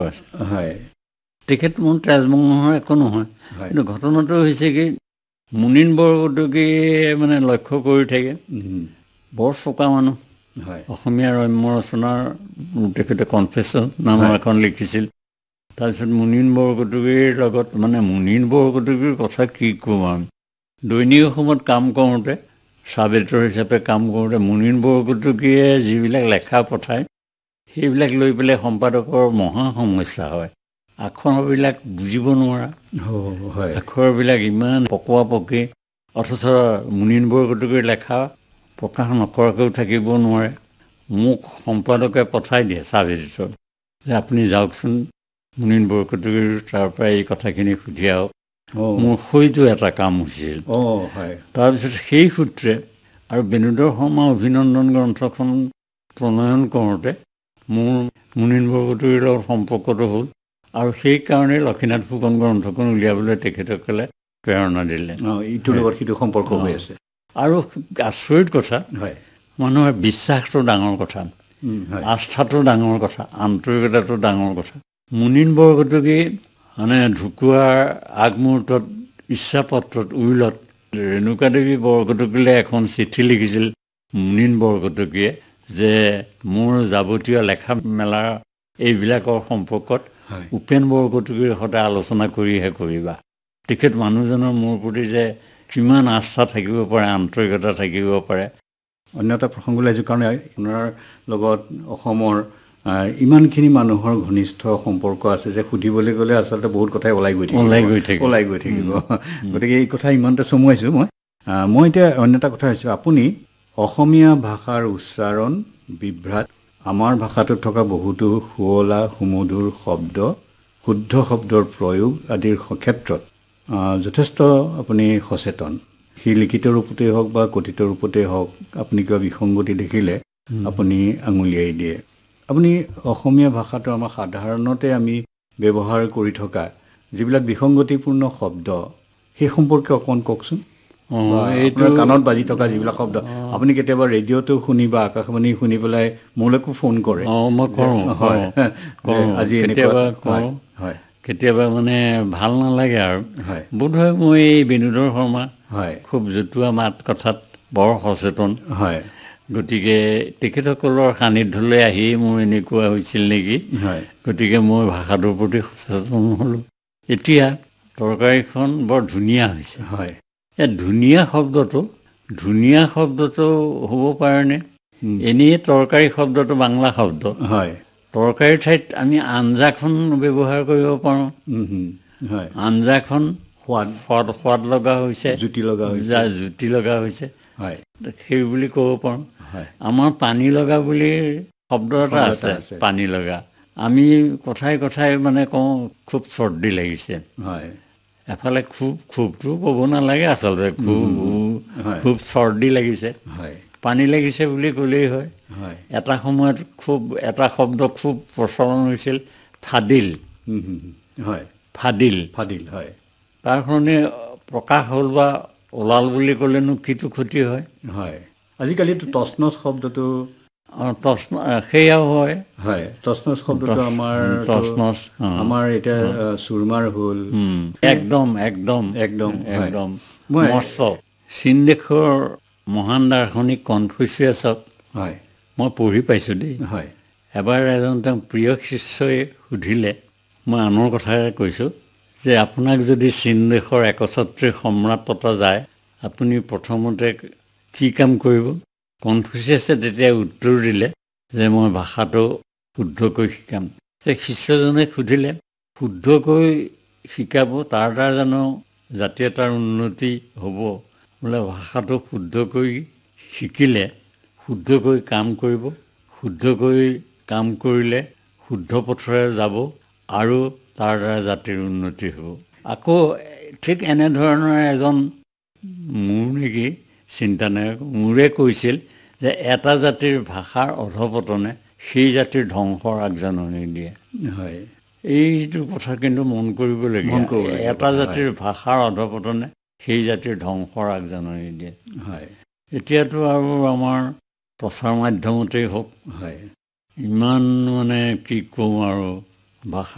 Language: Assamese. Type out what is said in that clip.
হয় তেখেত মোৰ তেজমং নহয়, একো নহয়। কিন্তু ঘটনাটো হৈছে কি, মুনীন বৰকটকীয়ে মানে লক্ষ্য কৰি থাকে, বৰ চোকা মানুহ। অসমীয়া ৰম্য ৰচনাৰ তেখেতে কনফেছন নামৰ এখন লিখিছিল। তাৰপিছত মুনীন বৰকটকীৰ লগত মানে মুনীন বৰকটকীৰ কথা কি ক'ম আৰু, দৈনিক অসমত কাম কৰোঁতে, ছাব এডিটৰ হিচাপে কাম কৰোঁতে মুনীন বৰকটকীয়ে যিবিলাক লেখা পঠায় সেইবিলাক লৈ পেলাই সম্পাদকৰ মহা সমস্যা হয়। আখৰবিলাক বুজিব নোৱাৰা, আখৰবিলাক ইমান পকোৱা পকি, অথচ মুনীন বৰকটকীৰ লেখা প্ৰকাশ নকৰাকৈও থাকিব নোৱাৰে। মোক সম্পাদকে পঠাই দিয়ে ছাব এডিটৰ, যে আপুনি যাওকচোন মুনীন বৰকটকীৰ তাৰ পৰা এই কথাখিনি সুধি আহক। মোৰ সৈতো এটা কাম হৈছিল। তাৰপিছত সেই সূত্ৰে আৰু বেণুধৰ শৰ্মা অভিনন্দন গ্ৰন্থখন প্ৰণয়ন কৰোঁতে মোৰ মুনীন বৰকটকীৰ লগত সম্পৰ্কটো হ'ল, আৰু সেইকাৰণে লক্ষ্মীনাথ ফুকন গ্ৰন্থখন উলিয়াবলৈ তেখেতসকলে প্ৰেৰণা দিলে। ইটোৰ লগত সিটো সম্পৰ্ক হৈ আছে। আৰু আচৰিত কথা, মানুহৰ বিশ্বাসটো ডাঙৰ কথা, আস্থাটো ডাঙৰ কথা, আন্তৰিকতাটো ডাঙৰ কথা। মুনীন বৰকটকী মানে ঢুকুৱাৰ আগমুহূৰ্তত ইচ্ছাপত্ৰত উইলত ৰেণুকা দেৱী বৰকটকীলৈ এখন চিঠি লিখিছিল মুনীন বৰকটকীয়ে, যে মোৰ যাৱতীয় লেখা মেলা এইবিলাকৰ সম্পৰ্কত উপেন বৰকটকীৰ সৈতে আলোচনা কৰিহে কৰিবা। তেখেত মানুহজনৰ মোৰ প্ৰতি যে কিমান আস্থা থাকিব পাৰে, আন্তৰিকতা থাকিব পাৰে। অন্য এটা প্ৰসংগ ওলাইছোঁ, কাৰণ আপোনাৰ লগত অসমৰ ইমানখিনি মানুহৰ ঘনিষ্ঠ সম্পৰ্ক আছে যে সুধিবলৈ গ'লে আচলতে বহুত কথাই ওলাই গৈ থাকিব। গতিকে এই কথা ইমানতে চমুৱাইছোঁ মই এতিয়া অন্য এটা কথা হৈছে, আপুনি অসমীয়া ভাষাৰ উচ্চাৰণ, বিভ্ৰাট, আমাৰ ভাষাটোত থকা বহুতো শুৱলা সুমধুৰ শব্দ, শুদ্ধ শব্দৰ প্ৰয়োগ আদিৰ ক্ষেত্ৰত যথেষ্ট আপুনি সচেতন। সি লিখিত ৰূপতেই হওক বা কথিত ৰূপতেই হওক, আপুনি কিবা বিসংগতি দেখিলে আপুনি আঙুলিয়াই দিয়ে। আপুনি অসমীয়া ভাষাটো আমাৰ সাধাৰণতে আমি ব্যৱহাৰ কৰি থকা যিবিলাক বিসংগতিপূৰ্ণ শব্দ, সেই সম্পৰ্কে অকণমান কওকচোন। এইটো কাণত বাজি থকা যিবিলাক শব্দ আপুনি কেতিয়াবা ৰেডিঅ'টো শুনি বা আকাশবাণী শুনি পেলাই মোলৈকো ফোন কৰে। মই কৰোঁ, আজি কেতিয়াবা মানে ভাল নালাগে আৰু। বোধহয় মই এই বেণুধৰ শৰ্মা খুব জতুৱা মাত কথাত বৰ সচেতন। গতিকে তেখেতসকলৰ সান্নিধ্যলৈ আহিয়েই মোৰ এনেকুৱা হৈছিল নেকি। গতিকে মই ভাষাটোৰ প্ৰতি সচেতন হ'লোঁ। এতিয়া তৰকাৰীখন বৰ ধুনীয়া হৈছে। ধুনীয়া শব্দটো হ'ব পাৰেনে? এনেই তৰকাৰী শব্দটো বাংলা শব্দ। তৰকাৰীৰ ঠাইত আমি আঞ্জাখন ব্যৱহাৰ কৰিব পাৰোঁ। আঞ্জাখন সোৱাদ লগা হৈছে, জুতি লগা হৈছে, সেই বুলি ক'ব পাৰোঁ। আমাৰ পানী লগা বুলি শব্দ এটা আছে, পানী লগা। আমি কথাই কথাই মানে কওঁ খুব চৰ্দি লাগিছে। এফালে খুবটো ক'ব নালাগে আচলতে, খুব চৰ্দি লাগিছে, পানী লাগিছে বুলি ক'লেই হয়। এটা সময়ত এটা শব্দ খুব প্ৰচলন হৈছিল, ফাদিল। তাৰ সলনি প্ৰকাশ হ'ল বা ওলাল বুলি ক'লেনো কিটো ক্ষতি হয়। আজিকালিতো তচনচ শব্দটো সেয়াও হয়। তচনচ শব্দটো আমাৰ এতিয়া চুৰমাৰ হ'ল। একদম মস্ত। চীন দেশৰ মহান দাৰ্শনিক কনফুচিয়াছক মই পঢ়ি পাইছোঁ দেই। এবাৰ এজন তেওঁ প্ৰিয় শিষ্যই সুধিলে, মই আনৰ কথাৰে কৈছোঁ, যে আপোনাক যদি চীন দেশৰ 61 সম্ৰাট পতা যায়, আপুনি প্ৰথমতে কি কাম কৰিব? কনফুচিয়াছে তেতিয়া উত্তৰ দিলে যে মই ভাষাটো শুদ্ধকৈ শিকাম। শিষ্যজনে সুধিলে, শুদ্ধকৈ শিকাব, তাৰ দ্বাৰা জানো জাতীয়তাৰ উন্নতি হ'ব? বোলে ভাষাটো শুদ্ধকৈ শিকিলে শুদ্ধকৈ কাম কৰিব, শুদ্ধকৈ কাম কৰিলে শুদ্ধ পথৰে যাব আৰু তাৰ দ্বাৰা জাতিৰ উন্নতি হ'ব। আকৌ ঠিক এনেধৰণৰ এজন মোৰে কৈছিল যে এটা জাতিৰ ভাষাৰ অধপতনে সেই জাতিৰ ধ্বংসৰ আগজাননী দিয়ে। এইটো কথা কিন্তু মন কৰিবলগীয়া। এটা জাতিৰ ভাষাৰ অধপতনে সেই জাতিৰ ধ্বংসৰ আগজাননী দিয়ে। এতিয়াতো আৰু আমাৰ প্ৰচাৰ মাধ্যমতেই হওক, ইমান মানে কি কওঁ আৰু ভাষা